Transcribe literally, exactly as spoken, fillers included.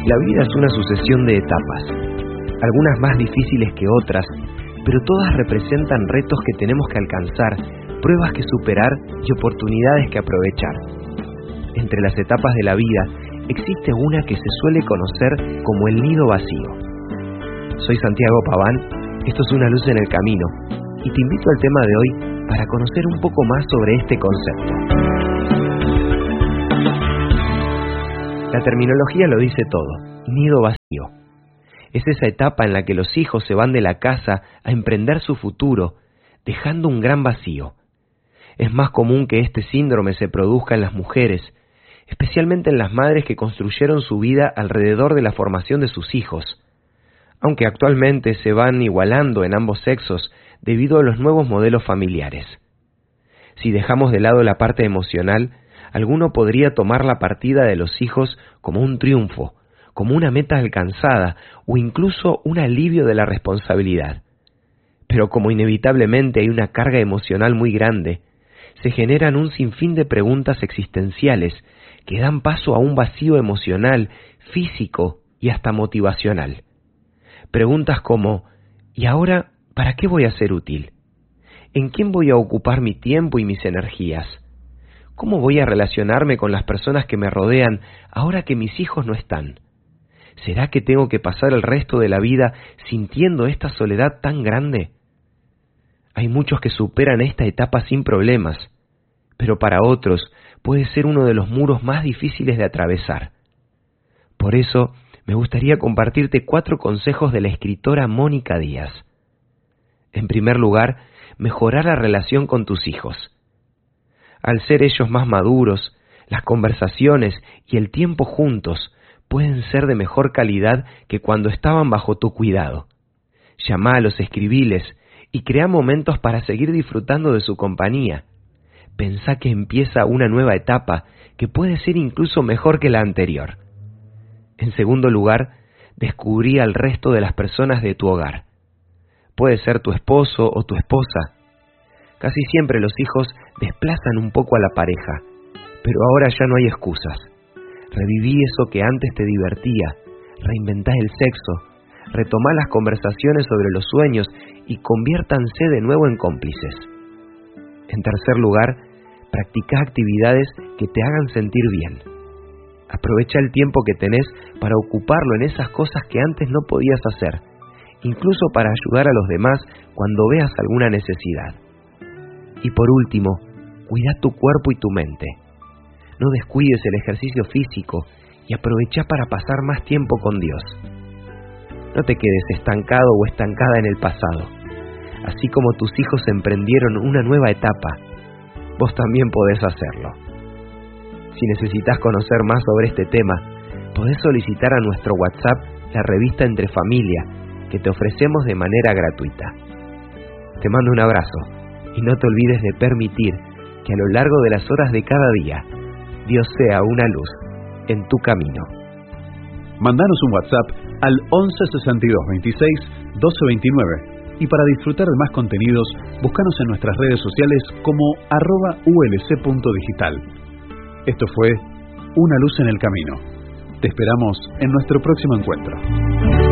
La vida es una sucesión de etapas, algunas más difíciles que otras, pero todas representan retos que tenemos que alcanzar, pruebas que superar y oportunidades que aprovechar. Entre las etapas de la vida existe una que se suele conocer como el nido vacío. Soy Santiago Paván, esto es Una luz en el camino, y te invito al tema de hoy para conocer un poco más sobre este concepto. La terminología lo dice todo, nido vacío. Es esa etapa en la que los hijos se van de la casa a emprender su futuro, dejando un gran vacío. Es más común que este síndrome se produzca en las mujeres, especialmente en las madres que construyeron su vida alrededor de la formación de sus hijos, aunque actualmente se van igualando en ambos sexos debido a los nuevos modelos familiares. Si dejamos de lado la parte emocional, alguno podría tomar la partida de los hijos como un triunfo, como una meta alcanzada o incluso un alivio de la responsabilidad. Pero como inevitablemente hay una carga emocional muy grande, se generan un sinfín de preguntas existenciales que dan paso a un vacío emocional, físico y hasta motivacional. Preguntas como, ¿y ahora para qué voy a ser útil? ¿En quién voy a ocupar mi tiempo y mis energías? ¿Cómo voy a relacionarme con las personas que me rodean ahora que mis hijos no están? ¿Será que tengo que pasar el resto de la vida sintiendo esta soledad tan grande? Hay muchos que superan esta etapa sin problemas, pero para otros puede ser uno de los muros más difíciles de atravesar. Por eso, me gustaría compartirte cuatro consejos de la escritora Mónica Díaz. En primer lugar, mejorar la relación con tus hijos. Al ser ellos más maduros, las conversaciones y el tiempo juntos pueden ser de mejor calidad que cuando estaban bajo tu cuidado. Llamálos, escribiles y crea momentos para seguir disfrutando de su compañía. Pensá que empieza una nueva etapa que puede ser incluso mejor que la anterior. En segundo lugar, descubrí al resto de las personas de tu hogar. Puede ser tu esposo o tu esposa. Casi siempre los hijos desplazan un poco a la pareja, pero ahora ya no hay excusas. Reviví eso que antes te divertía, reinventá el sexo, retomá las conversaciones sobre los sueños y conviértanse de nuevo en cómplices. En tercer lugar, practicá actividades que te hagan sentir bien. Aprovecha el tiempo que tenés para ocuparlo en esas cosas que antes no podías hacer, incluso para ayudar a los demás cuando veas alguna necesidad. Y por último, cuida tu cuerpo y tu mente. No descuides el ejercicio físico y aprovecha para pasar más tiempo con Dios. No te quedes estancado o estancada en el pasado. Así como tus hijos emprendieron una nueva etapa, vos también podés hacerlo. Si necesitas conocer más sobre este tema, podés solicitar a nuestro WhatsApp la revista Entre Familia, que te ofrecemos de manera gratuita. Te mando un abrazo y no te olvides de permitir que a lo largo de las horas de cada día, Dios sea una luz en tu camino. Mandanos un WhatsApp al once sesenta y dos veintiséis doce veintinueve y para disfrutar de más contenidos, búscanos en nuestras redes sociales como arroba ulc punto digital. Esto fue Una luz en el camino. Te esperamos en nuestro próximo encuentro.